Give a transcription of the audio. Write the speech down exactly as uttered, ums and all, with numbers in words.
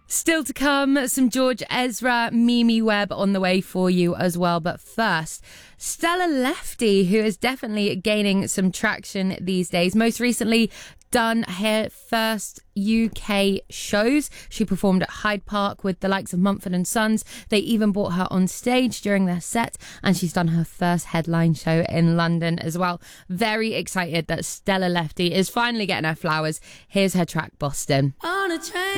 Still to come, some George Ezra, Mimi Webb on the way for you as well. But first, Stella Lefty, who is definitely gaining some traction these days. Most recently done her first U K shows. She performed at Hyde Park with the likes of Mumford and Sons. They even brought her on stage during their set, and she's done her first headline show in London as well. Very excited that Stella Lefty is finally getting her flowers. Here's her track, Boston. On a train.